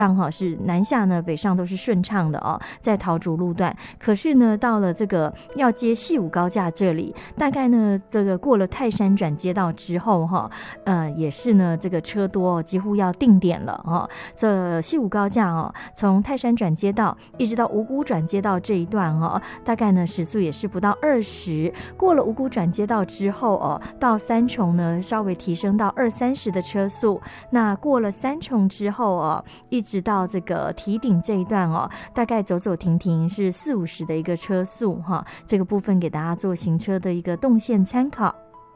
是南下呢北上都是顺畅的哦，在桃竹路段。可是呢到了这个要接细武高架这里，大概呢这个过了泰山转接道之后也是呢这个车多几乎要定点了这细武高架从泰山转接道一直到五股转接道这一段大概呢时速也是不到20，过了五股转接道之后到三重呢稍微提升到20-30的车速，那过了三重之后一直到这个堤顶这一段大概走走停停是40-50的一个车速这个部分给大家做行车的一个动线参考。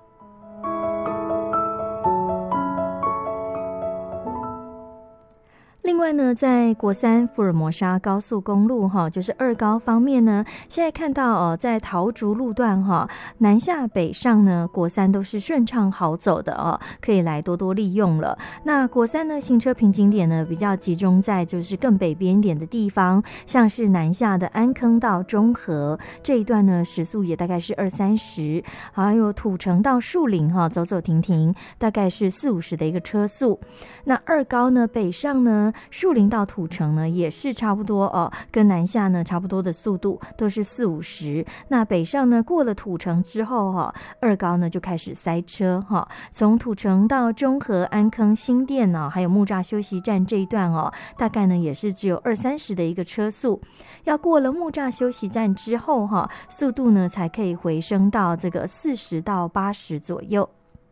另外呢，在国三福尔摩沙高速公路就是二高方面呢，现在看到在桃竹路段南下北上呢，国三都是顺畅好走的可以来多多利用了。那国三呢，行车瓶颈点呢比较集中在就是更北边一点的地方，像是南下的安坑到中和这一段呢，时速也大概是20-30，还有土城到树林走走停停，大概是40-50的一个车速。那二高呢，北上呢，树林到土城呢也是差不多跟南下呢差不多的速度，都是40-50。那北上呢过了土城之后二高呢就开始塞车从土城到中和、安坑、新店还有木栅休息站这一段大概呢也是只有20-30的一个车速。要过了木栅休息站之后速度呢才可以回升到这个40到80左右。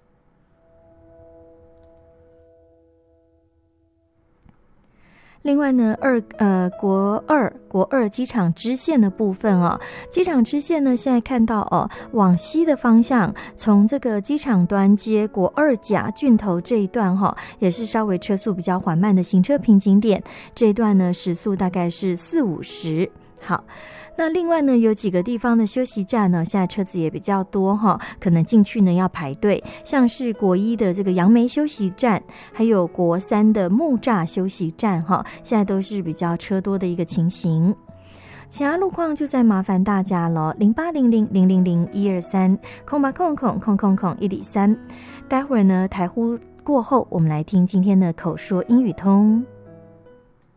另外呢，国二机场支线的部分机场支线呢，现在看到往西的方向，从这个机场端接国二甲郡头这一段也是稍微车速比较缓慢的行车瓶颈点，这一段呢时速大概是40-50。好，那另外呢有几个地方的休息站呢，现在车子也比较多可能进去呢要排队，像是国一的这个杨梅休息站，还有国三的木栅休息站现在都是比较车多的一个情形。其他路况就再麻烦大家了，08000001230800000103。待会儿呢台呼过后，我们来听今天的口说英语通。